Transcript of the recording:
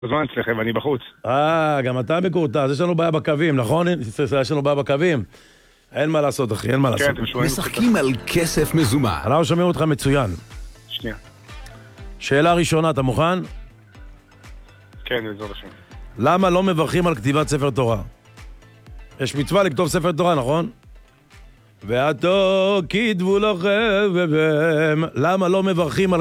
בזמן אצלכם, אני בחוץ. גם אתה מקורטע, אז יש לנו בעיה בקווים, נכון? יש לנו בעיה בקווים. אין מה לעשות, אחי, אין מה לעשות. משחקים על כסף מזומן. אנחנו שומעים אותך מצוין. שנייה. שאלה ראשונה, אתה מוכן? כן, בעזרת השם. למה לא מברכים על כתיבת ספר תורה? יש מצווה לכתוב ספר תורה, נכון? ועתו כתבו לכם, למה לא מברכים על